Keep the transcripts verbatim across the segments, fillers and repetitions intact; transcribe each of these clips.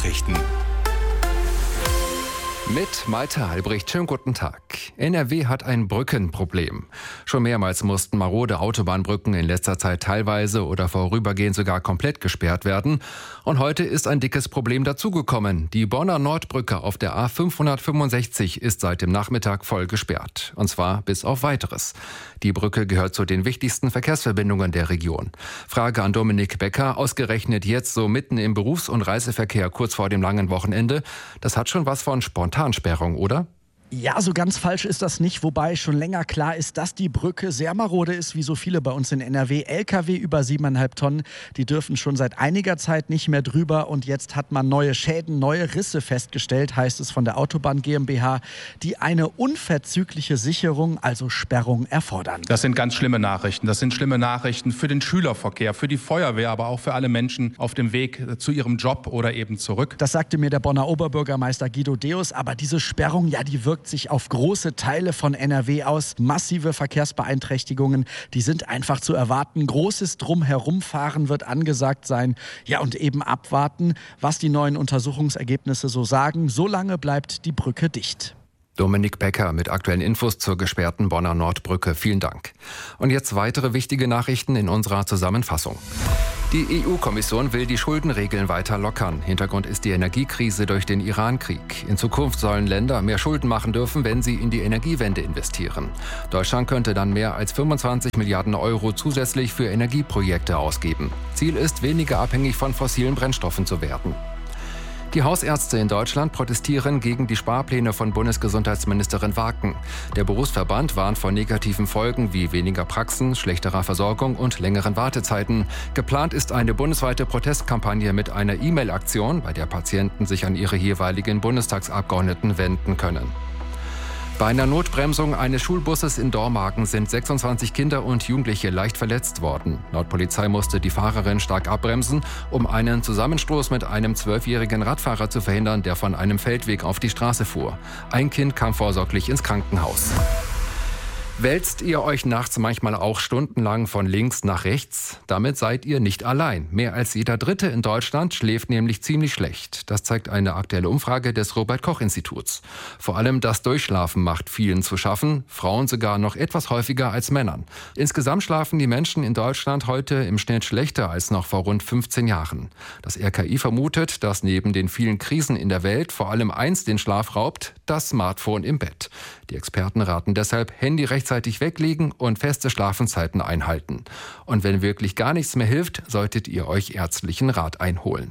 Nachrichten. Mit Malte Albrecht, schönen guten Tag. N R W hat ein Brückenproblem. Schon mehrmals mussten marode Autobahnbrücken in letzter Zeit teilweise oder vorübergehend sogar komplett gesperrt werden. Und heute ist ein dickes Problem dazugekommen. Die Bonner Nordbrücke auf der A fünfhundertfünfundsechzig ist seit dem Nachmittag voll gesperrt. Und zwar bis auf Weiteres. Die Brücke gehört zu den wichtigsten Verkehrsverbindungen der Region. Frage an Dominik Becker, ausgerechnet jetzt so mitten im Berufs- und Reiseverkehr kurz vor dem langen Wochenende. Das hat schon was von Spontansperrung, oder? Ja, so ganz falsch ist das nicht, wobei schon länger klar ist, dass die Brücke sehr marode ist, wie so viele bei uns in N R W. L K W über siebeneinhalb Tonnen, die dürfen schon seit einiger Zeit nicht mehr drüber und jetzt hat man neue Schäden, neue Risse festgestellt, heißt es von der Autobahn GmbH, die eine unverzügliche Sicherung, also Sperrung, erfordern. Das sind ganz schlimme Nachrichten. Das sind schlimme Nachrichten für den Schülerverkehr, für die Feuerwehr, aber auch für alle Menschen auf dem Weg zu ihrem Job oder eben zurück. Das sagte mir der Bonner Oberbürgermeister Guido Deus, aber diese Sperrung, ja, die wirkt sich auf große Teile von N R W aus. Massive Verkehrsbeeinträchtigungen, die sind einfach zu erwarten. Großes Drumherumfahren wird angesagt sein. Ja, und eben abwarten, was die neuen Untersuchungsergebnisse so sagen. Solange bleibt die Brücke dicht. Dominik Becker mit aktuellen Infos zur gesperrten Bonner Nordbrücke. Vielen Dank. Und jetzt weitere wichtige Nachrichten in unserer Zusammenfassung. Die E U-Kommission will die Schuldenregeln weiter lockern. Hintergrund ist die Energiekrise durch den Iran-Krieg. In Zukunft sollen Länder mehr Schulden machen dürfen, wenn sie in die Energiewende investieren. Deutschland könnte dann mehr als fünfundzwanzig Milliarden Euro zusätzlich für Energieprojekte ausgeben. Ziel ist, weniger abhängig von fossilen Brennstoffen zu werden. Die Hausärzte in Deutschland protestieren gegen die Sparpläne von Bundesgesundheitsministerin Waken. Der Berufsverband warnt vor negativen Folgen wie weniger Praxen, schlechterer Versorgung und längeren Wartezeiten. Geplant ist eine bundesweite Protestkampagne mit einer E-Mail-Aktion, bei der Patienten sich an ihre jeweiligen Bundestagsabgeordneten wenden können. Bei einer Notbremsung eines Schulbusses in Dormagen sind sechsundzwanzig Kinder und Jugendliche leicht verletzt worden. Laut Polizei musste die Fahrerin stark abbremsen, um einen Zusammenstoß mit einem zwölfjährigen Radfahrer zu verhindern, der von einem Feldweg auf die Straße fuhr. Ein Kind kam vorsorglich ins Krankenhaus. Wälzt ihr euch nachts manchmal auch stundenlang von links nach rechts? Damit seid ihr nicht allein. Mehr als jeder Dritte in Deutschland schläft nämlich ziemlich schlecht. Das zeigt eine aktuelle Umfrage des Robert-Koch-Instituts. Vor allem das Durchschlafen macht vielen zu schaffen, Frauen sogar noch etwas häufiger als Männern. Insgesamt schlafen die Menschen in Deutschland heute im Schnitt schlechter als noch vor rund fünfzehn Jahren. Das R K I vermutet, dass neben den vielen Krisen in der Welt vor allem eins den Schlaf raubt: das Smartphone im Bett. Die Experten raten deshalb, Handy rechtzeitig weglegen und feste Schlafenszeiten einhalten. Und wenn wirklich gar nichts mehr hilft, solltet ihr euch ärztlichen Rat einholen.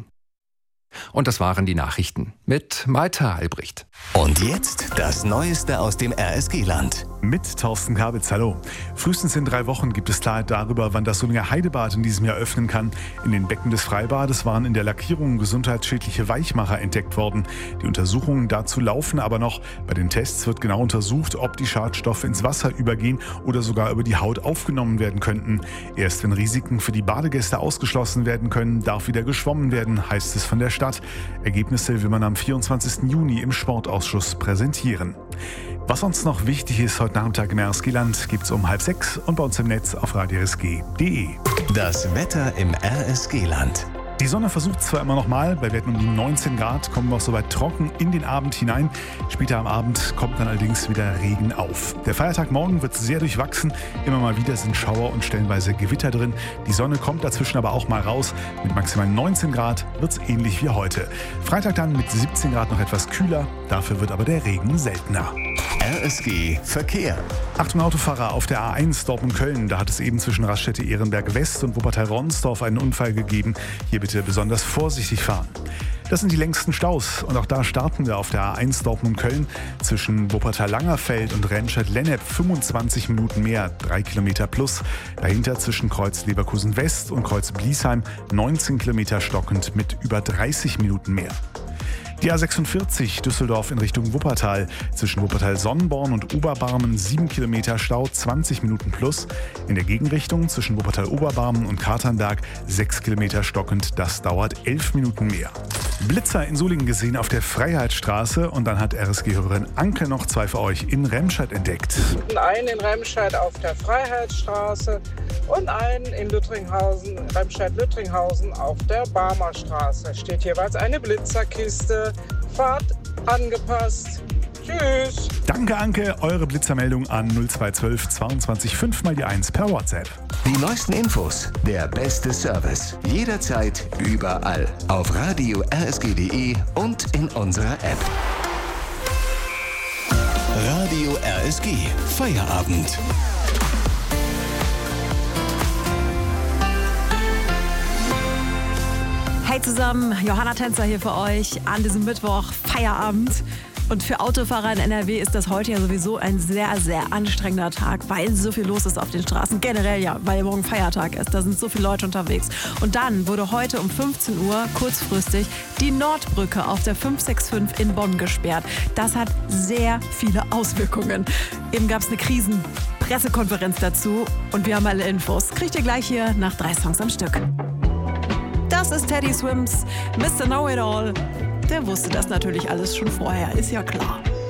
Und das waren die Nachrichten mit Malte Albrecht. Und jetzt das Neueste aus dem R S G-Land. Mit Thorsten Kabitz, hallo. Frühestens in drei Wochen gibt es Klarheit darüber, wann das Solinger Heidebad in diesem Jahr öffnen kann. In den Becken des Freibades waren in der Lackierung gesundheitsschädliche Weichmacher entdeckt worden. Die Untersuchungen dazu laufen aber noch. Bei den Tests wird genau untersucht, ob die Schadstoffe ins Wasser übergehen oder sogar über die Haut aufgenommen werden könnten. Erst wenn Risiken für die Badegäste ausgeschlossen werden können, darf wieder geschwommen werden, heißt es von der Stadt. Ergebnisse will man am vierundzwanzigsten Juni im Sportausschuss präsentieren. Was uns noch wichtig ist heute Nachmittag im R S G-Land, gibt es um halb sechs und bei uns im Netz auf radio r s g punkt d e. Das Wetter im R S G-Land. Die Sonne versucht zwar immer noch mal, bei Werten um die neunzehn Grad kommen wir auch soweit trocken in den Abend hinein. Später am Abend kommt dann allerdings wieder Regen auf. Der Feiertag morgen wird sehr durchwachsen. Immer mal wieder sind Schauer und stellenweise Gewitter drin. Die Sonne kommt dazwischen aber auch mal raus. Mit maximal neunzehn Grad wird es ähnlich wie heute. Freitag dann mit siebzehn Grad noch etwas kühler. Dafür wird aber der Regen seltener. R S G Verkehr. Achtung Autofahrer auf der A eins Dortmund-Köln. Da hat es eben zwischen Raststätte Ehrenberg West und Wuppertal-Ronsdorf einen Unfall gegeben. Hier bitte besonders vorsichtig fahren. Das sind die längsten Staus und auch da starten wir auf der A eins Dortmund-Köln. Zwischen Wuppertal-Langerfeld und Remscheid-Lennep fünfundzwanzig Minuten mehr, drei Kilometer plus. Dahinter zwischen Kreuz Leverkusen-West und Kreuz Bliesheim neunzehn Kilometer stockend mit über dreißig Minuten mehr. Die A sechsundvierzig Düsseldorf in Richtung Wuppertal. Zwischen Wuppertal-Sonnenborn und Oberbarmen sieben Kilometer Stau, zwanzig Minuten plus. In der Gegenrichtung zwischen Wuppertal-Oberbarmen und Katernberg sechs Kilometer stockend. Das dauert elf Minuten mehr. Blitzer in Solingen gesehen auf der Freiheitsstraße und dann hat R S G-Hörerin Anke noch zwei für euch in Remscheid entdeckt. Einen in Remscheid auf der Freiheitsstraße und einen in Lüttringhausen, Remscheid-Lüttringhausen auf der Barmer Straße. Steht jeweils eine Blitzerkiste. Fahrt angepasst. Tschüss. Danke, Anke. Eure Blitzermeldung an null zwei eins zwei zweiundzwanzig fünf mal die eins per WhatsApp. Die neuesten Infos, der beste Service. Jederzeit, überall. Auf radio r s g punkt d e und in unserer App. Radio R S G. Feierabend. Hey zusammen, Johanna Tänzer hier für euch an diesem Mittwoch, Feierabend. Und für Autofahrer in N R W ist das heute ja sowieso ein sehr, sehr anstrengender Tag, weil so viel los ist auf den Straßen. Generell ja, weil morgen Feiertag ist, da sind so viele Leute unterwegs. Und dann wurde heute um fünfzehn Uhr kurzfristig die Nordbrücke auf der fünf sechs fünf in Bonn gesperrt. Das hat sehr viele Auswirkungen. Eben gab es eine Krisenpressekonferenz dazu und wir haben alle Infos. Kriegt ihr gleich hier nach drei Songs am Stück. Das ist Teddy Swims, Mister Know-It-All. Der wusste das natürlich alles schon vorher, ist ja klar.